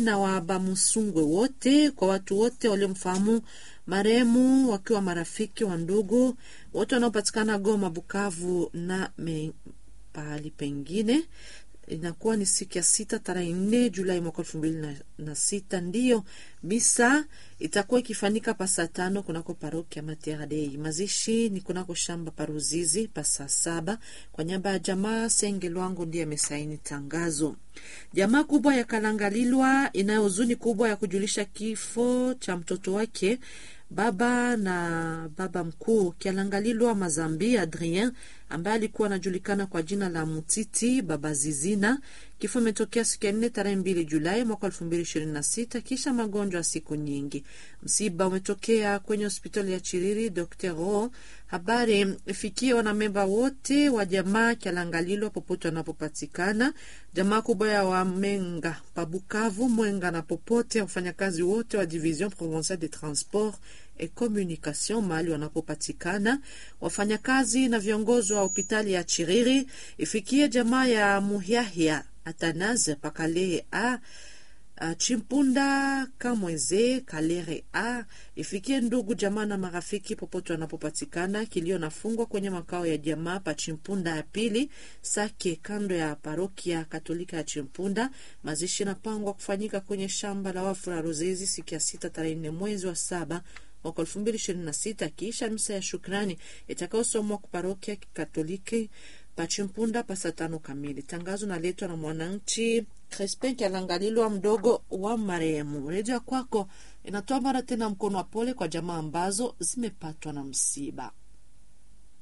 na Wabamusungwe wote, kwa watu wote waliomfahamu marehemu, wakiwa marafiki wa ndugu wote wanaopatikana Goma, Bukavu na pahali pengine. Inakuwa ni siku ya 6 tarehe 4 Julai mwaka 2006 ndiyo misa itakuwa ikifanyika pa saa 5 kunako parokia Mater Dei. Mazishi ni kunako shamba Paruzizi pa saa 7. Kwa niaba ya jamaa Senge Lwango ndiye amesaini tangazo. Jamaa kubwa ya Kalangalilwa ina huzuni kubwa ya kujulisha kifo cha mtoto wake baba na baba mkuu Kalangalilwa Mazambi Adrien, ambaye alikuwa anajulikana kwa jina la Mutiti Baba Zizina. Kifo imetokea siku ya 4 tarehe 2 Julai mwaka 2026 kisha magonjwa siku nyingi. Msiba umetokea kwenye hospitali ya Chiriri Dr. Ro. Habari ifikie wanamemba wote wa jamaa Kalangalilwa popote wanapopatikana. Jamaa kubwa ya Wamenga Pabukavu, Mwenga na popote wafanyakazi wote wa Division Provinciale de Transport et Communication mahali wanapopatikana, wafanyakazi na viongozi wa hospitali ya Chiriri. Ifikie jamaa ya Muhiahia Atanaze Pakale a Chimpunda Kamweze Kalere a. Ifikie ndugu jamaa na marafiki popote wanapopatikana. Kilio nafungwa kwenye makao ya jamaa pa Chimpunda ya pili Sake, kando ya parokia Katolika ya Chimpunda. Mazishi napangwa kufanyika kwenye shamba la wafu la Ruzizi siku ya 6 tarehe 4 mwezi wa 7 mwaka 2026 kisha misa ya shukrani itakayosomwa kwa parokia Katoliki Pachimpunda pa saa 5 kamili. Tangazo naletwa na mwananchi Crispin Kalangalilwa mdogo wa marehemu. Rejea kwako inatoa mara tena mkono wa pole kwa jamaa ambazo zimepatwa na msiba.